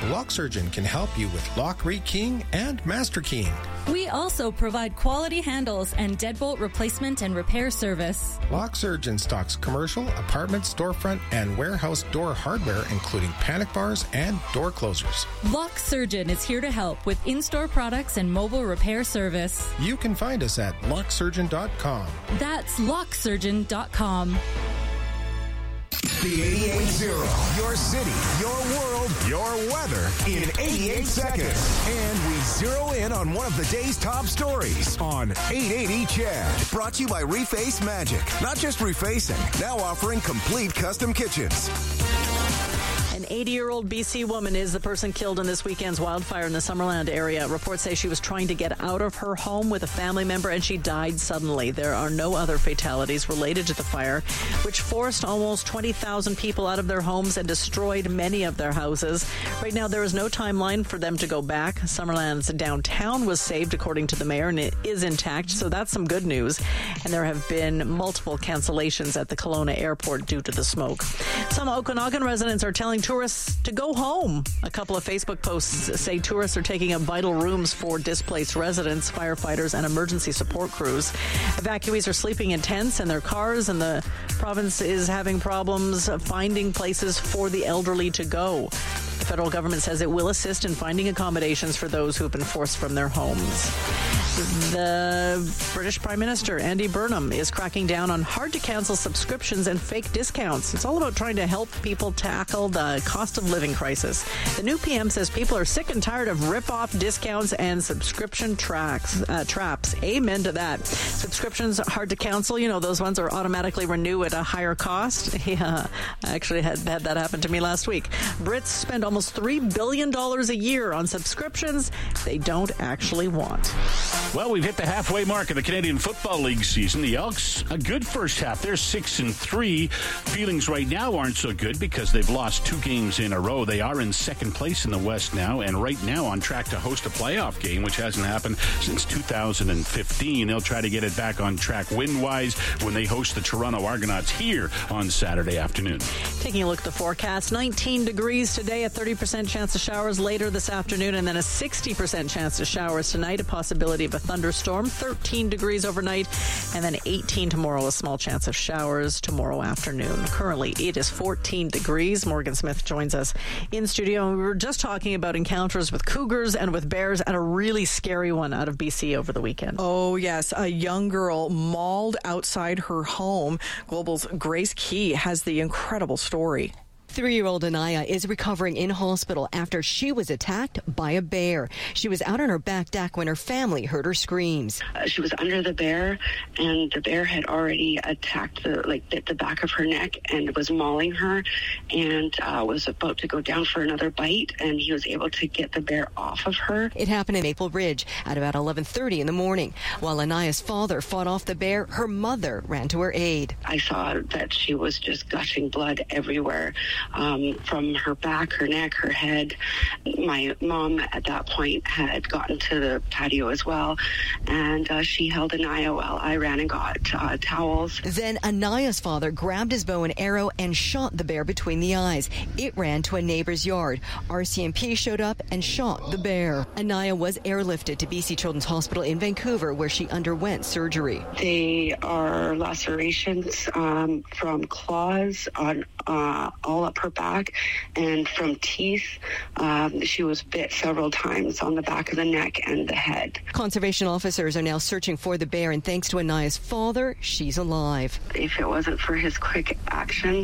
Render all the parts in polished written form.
Lock Surgeon can help you with lock rekeying and master keying. We also provide quality handles and deadbolt replacement and repair service. Lock Surgeon stocks commercial, apartment, storefront, and warehouse door hardware, including panic bars and door closers. Lock Surgeon is here to help with in-store products and mobile repair service. You can find us at locksurgeon.com. That's locksurgeon.com. The 88.0, your city, your world, your weather in 88 seconds. And we zero in on one of the day's top stories on 880 Chad. Brought to you by Reface Magic. Not just refacing, now offering complete custom kitchens. An 80-year-old BC woman is the person killed in this weekend's wildfire in the Summerland area. Reports say she was trying to get out of her home with a family member and she died suddenly. There are no other fatalities related to the fire, which forced almost 20,000 people out of their homes and destroyed many of their houses. Right now, there is no timeline for them to go back. Summerland's downtown was saved, according to the mayor, and it is intact, so that's some good news. And there have been multiple cancellations at the Kelowna airport due to the smoke. Some Okanagan residents are telling tourists to go home. A couple of Facebook posts say tourists are taking up vital rooms for displaced residents, firefighters, and emergency support crews. Evacuees are sleeping in tents in their cars, and the province is having problems finding places for the elderly to go. The federal government says it will assist in finding accommodations for those who have been forced from their homes. The British Prime Minister, Andy Burnham, is cracking down on hard-to-cancel subscriptions and fake discounts. It's all about trying to help people tackle the cost of living crisis. The new PM says people are sick and tired of rip-off discounts and subscription traps. Amen to that. Subscriptions are hard to cancel. You know, those ones are automatically renew at a higher cost. Yeah, I actually had that happen to me last week. Brits spend almost $3 billion a year on subscriptions they don't actually want. Well, we've hit the halfway mark of the Canadian Football League season. The Elks, a good first half. They're 6-3. Feelings right now aren't so good because they've lost 2 games in a row. They are in second place in the West now, and right now on track to host a playoff game, which hasn't happened since 2015. They'll try to get it back on track win-wise when they host the Toronto Argonauts here on Saturday afternoon. Taking a look at the forecast, 19 degrees today, a 30% chance of showers later this afternoon, and then a 60% chance of showers tonight, a possibility of a thunderstorm, 13 degrees overnight, and then 18 tomorrow, a small chance of showers tomorrow afternoon. Currently, it is 14 degrees. Morgan Smith joins us in studio, and we were just talking about encounters with cougars and with bears, and a really scary one out of BC over the weekend. Oh, yes. A young girl mauled outside her home. Global's Grace Key has the incredible story. 3-year-old Anaya is recovering in hospital after she was attacked by a bear. She was out on her back deck when her family heard her screams. She was under the bear, and the bear had already attacked bit the back of her neck and was mauling her, and was about to go down for another bite, and he was able to get the bear off of her. It happened in Maple Ridge at about 11:30 in the morning. While Anaya's father fought off the bear, her mother ran to her aid. I saw that she was just gushing blood everywhere. From her back, her neck, her head. My mom at that point had gotten to the patio as well, and she held Anaya while I ran and got towels. Then Anaya's father grabbed his bow and arrow and shot the bear between the eyes. It ran to a neighbor's yard. RCMP showed up and shot the bear. Anaya was airlifted to BC Children's Hospital in Vancouver, where she underwent surgery. They are lacerations from claws on all up her back and from teeth. She was bit several times on the back of the neck and the head. Conservation officers are now searching for the bear, and thanks to Anaya's father, she's alive. If it wasn't for his quick action,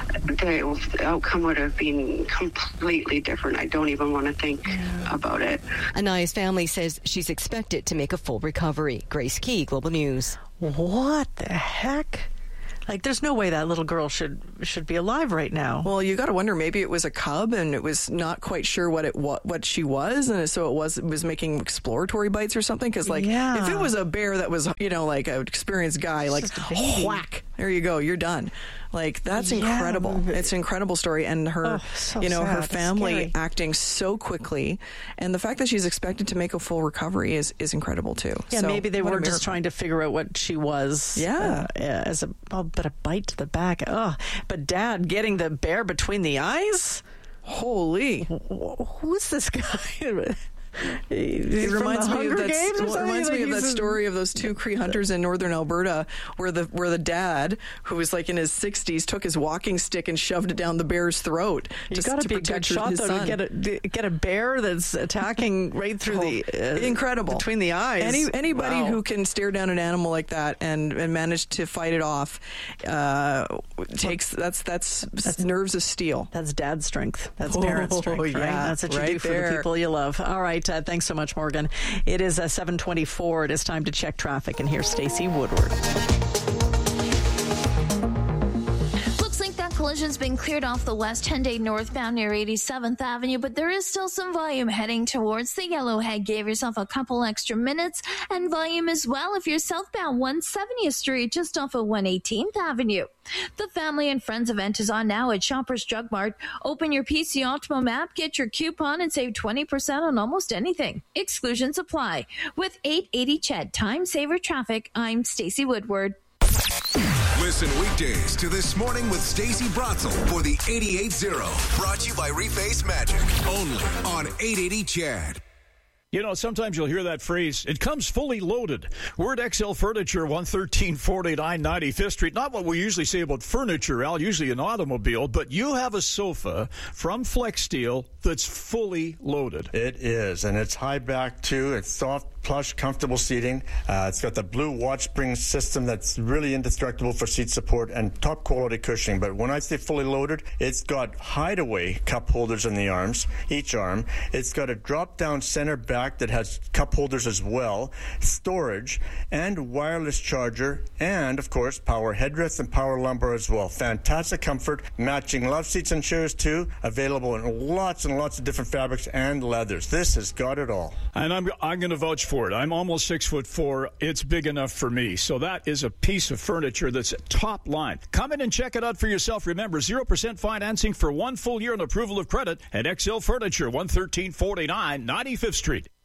the outcome would have been completely different. I don't even want to think about it. Anaya's family says she's expected to make a full recovery. Grace Key, Global News. What the heck? Like, there's no way that little girl should be alive right now. Well, you got to wonder, maybe it was a cub and it was not quite sure what she was, and so it was making exploratory bites or something. Because if it was a bear that was like an experienced guy, like whack, there you go, you're done. Like, that's incredible. It's an incredible story, and her, her family acting so quickly, and the fact that she's expected to make a full recovery is incredible too. Yeah, so, maybe they were just trying to figure out what she was. Yeah, but a bite to the back. But Dad getting the bear between the eyes. Holy. Who's this guy? It reminds me of that story of those two Cree hunters in northern Alberta where the dad, who was like in his 60s, took his walking stick and shoved it down the bear's throat. You got to be a good shot, though, to get a bear that's attacking right through the incredible between the eyes. Anybody who can stare down an animal like that and manage to fight it off that's nerves of steel. That's dad strength. That's parent strength. Right? That's what you do for the people you love. All right. Thanks so much, Morgan. It is 7:24. It is time to check traffic, and here's Stacey Woodward. Collision's been cleared off the West Henday northbound near 87th Avenue, but there is still some volume heading towards the Yellowhead. Give yourself a couple extra minutes, and volume as well if you're southbound 170th Street just off of 118th Avenue. The Family and Friends event is on now at Shoppers Drug Mart. Open your PC Optimum app, get your coupon, and save 20% on almost anything. Exclusions apply. With 880 CHED Time Saver Traffic, I'm Stacey Woodward. Listen weekdays to This Morning with Stacey Bratzel for the 88.0. Brought to you by Reface Magic. Only on 880 CHED. You know, sometimes you'll hear that phrase, it comes fully loaded. We're at XL Furniture, 11349 95th Street. Not what we usually say about furniture, Al, usually an automobile, but you have a sofa from Flex Steel that's fully loaded. It is, and it's high back too. It's soft, plush, comfortable seating. It's got the blue watch spring system that's really indestructible for seat support and top quality cushioning. But when I say fully loaded, it's got hideaway cup holders in the arms, each arm. It's got a drop-down center back that has cup holders as well, storage, and wireless charger, and, of course, power headrests and power lumbar as well. Fantastic comfort, matching love seats and chairs, too, available in lots and lots of different fabrics and leathers. This has got it all. And I'm going to vouch for it. I'm almost 6'4". It's big enough for me. So that is a piece of furniture that's top line. Come in and check it out for yourself. Remember, 0% financing for 1 full year and approval of credit at XL Furniture, 11349 95th Street.